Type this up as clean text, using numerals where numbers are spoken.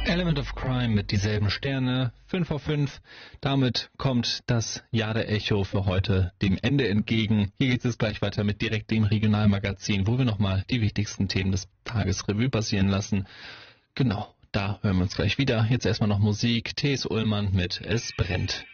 Element of Crime mit dieselben Sterne, 5 vor 5. Damit kommt das Jahr der Echo für heute dem Ende entgegen. Hier geht es gleich weiter mit direkt dem Regionalmagazin, wo wir nochmal die wichtigsten Themen des Tages Revue passieren lassen. Genau, da hören wir uns gleich wieder. Jetzt erstmal noch Musik. T.S. Ullmann mit Es brennt.